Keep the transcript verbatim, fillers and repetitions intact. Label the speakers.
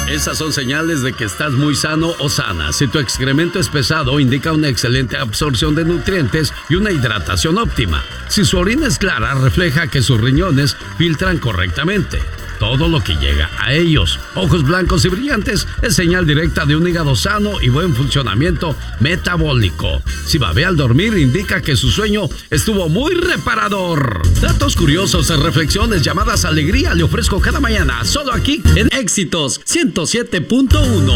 Speaker 1: Esas son señales de que estás muy sano o sana. Si tu excremento es pesado, indica una excelente absorción de nutrientes y una hidratación óptima. Si su orina es clara, refleja que sus riñones filtran correctamente todo lo que llega a ellos. Ojos blancos y brillantes es señal directa de un hígado sano y buen funcionamiento metabólico. Si babea al dormir, indica que su sueño estuvo muy reparador. Datos curiosos, reflexiones, llamadas, alegría le ofrezco cada mañana, solo aquí en Éxitos ciento siete punto uno.